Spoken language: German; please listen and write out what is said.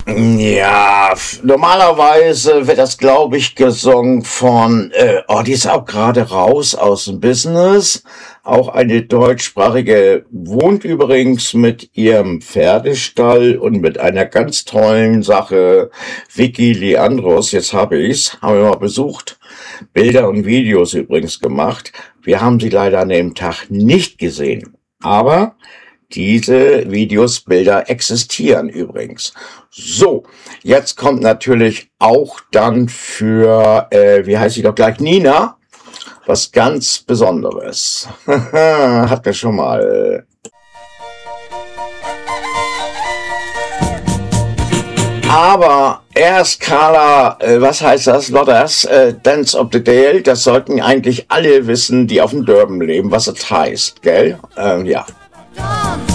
Ja, normalerweise wird das, glaube ich, gesungen von, die ist auch gerade raus aus dem Business. Auch eine deutschsprachige, wohnt übrigens mit ihrem Pferdestall und mit einer ganz tollen Sache, Vicky Leandros, jetzt habe ich's, haben wir mal besucht, Bilder und Videos übrigens gemacht. Wir haben sie leider an dem Tag nicht gesehen, aber diese Videos, Bilder existieren übrigens. So, jetzt kommt natürlich auch dann für, wie heißt sie doch gleich, Nina, was ganz Besonderes. Hatten wir schon mal. Aber erst Carla, was heißt das, Lotters, Dance of the Dale, das sollten eigentlich alle wissen, die auf dem Dörben leben, was es heißt, gell? Ja.